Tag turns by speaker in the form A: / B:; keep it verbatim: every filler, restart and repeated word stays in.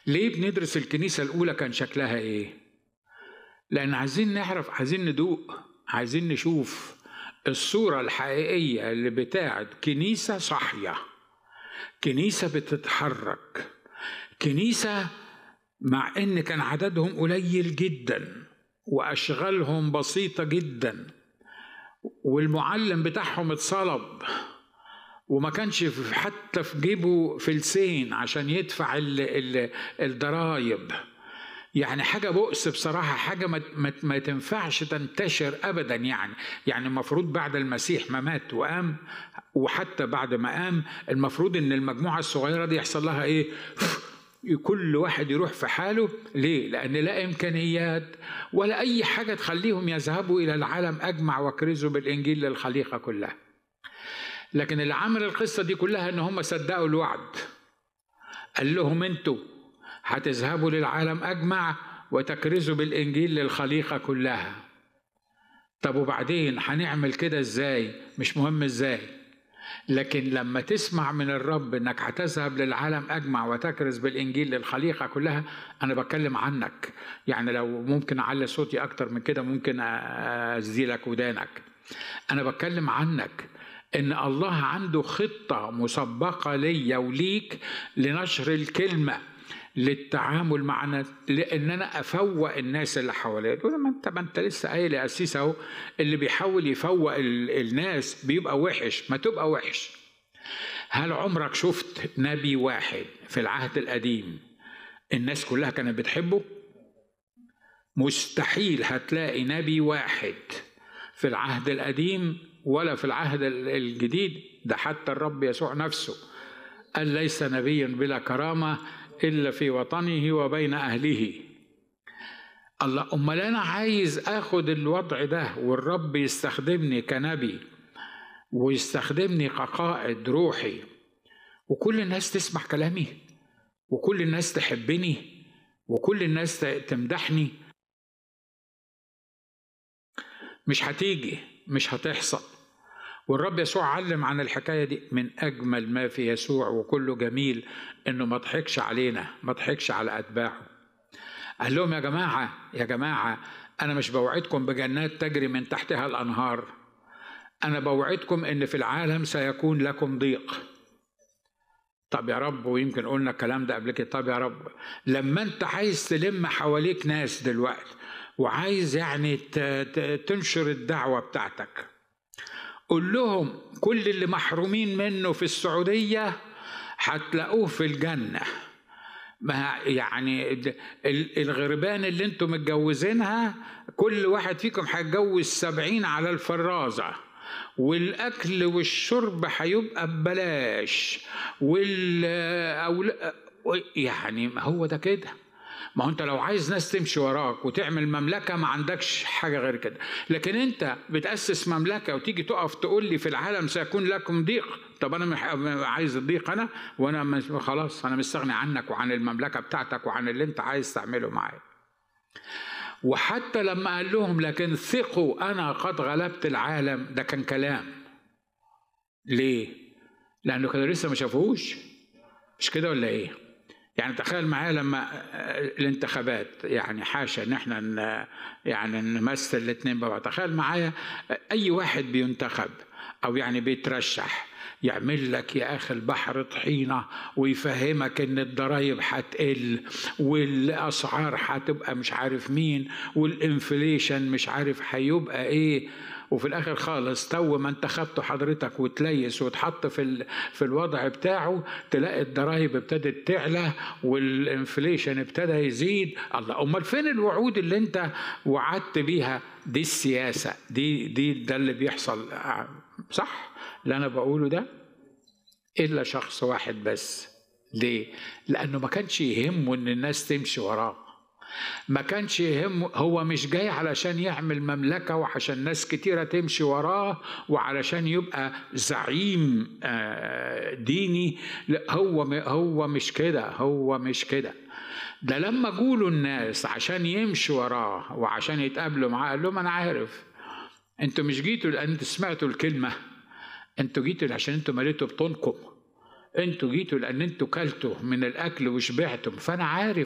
A: ليه بندرس الكنيسة الأولى كان شكلها إيه؟ لأن عايزين نعرف، عايزين ندوق، عايزين نشوف الصورة الحقيقية اللي بتاعت كنيسة صاحية، كنيسة بتتحرك، كنيسة مع إن كان عددهم قليل جدا وأشغالهم بسيطة جدا والمعلم بتاعهم اتصلب وما كانش حتى في جيبه فلسين عشان يدفع ال ال الضرايب. يعني حاجة بؤس بصراحة، حاجة ما, ما, ما تنفعش تنتشر أبدا. يعني يعني المفروض بعد المسيح ما مات وقام، وحتى بعد ما قام المفروض إن المجموعة الصغيرة دي يحصل لها إيه؟ كل واحد يروح في حاله. ليه؟ لأن لا إمكانيات ولا أي حاجة تخليهم يذهبوا إلى العالم أجمع وكرزوا بالإنجيل للخليقة كلها. لكن اللي عمل القصة دي كلها إن هم صدقوا الوعد، قال لهم أنتوا هتذهبوا للعالم أجمع وتكرزوا بالإنجيل للخليقة كلها. طب وبعدين هنعمل كده إزاي؟ مش مهم إزاي، لكن لما تسمع من الرب إنك هتذهب للعالم أجمع وتكرز بالإنجيل للخليقة كلها، أنا بتكلم عنك. يعني لو ممكن أعلي صوتي أكتر من كده ممكن أزيلك ودانك. أنا بتكلم عنك إن الله عنده خطة مسبقة ليا وليك لنشر الكلمة، للتعامل معنا، لأن أنا أفوق الناس اللي حواليا. تقول ما أنت ما أنت لسه قايل يا أسيس أهو، اللي بيحاول يفوق الناس بيبقى وحش. ما تبقى وحش. هل عمرك شفت نبي واحد في العهد القديم الناس كلها كانت بتحبه؟ مستحيل هتلاقي نبي واحد في العهد القديم ولا في العهد الجديد. ده حتى الرب يسوع نفسه قال ليس نبي بلا كرامة إلا في وطنه وبين أهله. الله، أمال أنا عايز أخد الوضع ده والرب يستخدمني كنبي ويستخدمني كقائد روحي وكل الناس تسمع كلامي وكل الناس تحبني وكل الناس تمدحني. مش هتيجي، مش هتحصل. والرب يسوع علم عن الحكاية دي. من أجمل ما في يسوع وكله جميل إنه ما ضحكش علينا، ما ضحكش على أتباعه. قال لهم يا جماعة يا جماعة أنا مش بوعدكم بجنات تجري من تحتها الأنهار، أنا بوعدكم إن في العالم سيكون لكم ضيق. طب يا رب، ويمكن قلنا الكلام ده قبل كده. طب يا رب، لما أنت عايز تلم حواليك ناس دلوقتي وعايز يعني تنشر الدعوة بتاعتك، قل لهم كل اللي محرومين منه في السعودية هتلاقوه في الجنة. ما يعني الغربان اللي انتم متجوزينها كل واحد فيكم هيتجوز سبعين على الفرازة، والأكل والشرب هيبقى ببلاش، وال يعني هو ده كده. ما هو انت لو عايز ناس تمشي وراك وتعمل مملكة ما عندكش حاجة غير كده. لكن انت بتأسس مملكة وتيجي تقف تقول لي في العالم سيكون لكم ضيق. طب انا عايز الضيق انا، وانا خلاص انا مستغني عنك وعن المملكة بتاعتك وعن اللي انت عايز تعمله معايا. وحتى لما قال لهم لكن ثقوا انا قد غلبت العالم، ده كان كلام. ليه؟ لانه كانوا لسه ما شافوهوش. مش كده ولا ايه؟ يعني تخيل معايا لما الانتخابات، يعني حاشا ان احنا يعني نمثل الاثنين ببعض. تخيل معايا اي واحد بينتخب او يعني بيترشح يعمل لك يا اخي البحر طحينه ويفهمك ان الضرايب هتقل والاسعار هتبقى مش عارف مين والانفليشن مش عارف هيبقى ايه، وفي الاخر خالص تو ما انتخبته حضرتك وتليس وتحط في في الوضع بتاعه تلاقي الضرايب ابتدت تعلى والانفليشن ابتدى يزيد. الله، امال فين الوعود اللي انت وعدت بيها؟ دي السياسه، دي دي ده اللي بيحصل. صح اللي انا بقوله ده؟ الا شخص واحد بس. ليه؟ لانه ما كانش يهمه ان الناس تمشي وراه، ما كانش يهمه. هو مش جاي علشان يعمل مملكة وعشان ناس كتيرة تمشي وراه وعلشان يبقى زعيم ديني. لا، هو هو مش كده، هو مش كده. ده لما قولوا الناس عشان يمشوا وراه وعشان يتقابلوا معاه قال لهم أنا عارف أنتوا مش جيتوا لأن أنتوا سمعتوا الكلمة، أنتوا جيتوا عشان أنتوا مليتوا بطونكم، أنتوا جيتوا لأن أنتوا كلتوا من الأكل وشبعتم، فأنا عارف